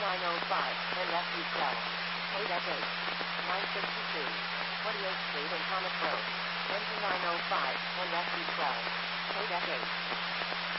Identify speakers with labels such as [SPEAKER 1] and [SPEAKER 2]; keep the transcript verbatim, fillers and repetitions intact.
[SPEAKER 1] twenty-nine oh five, and F U twelve. Code S H. nine sixty-two. twenty-eighth Street and Thomas Road. twenty-nine oh five, and F U twelve. Code S H.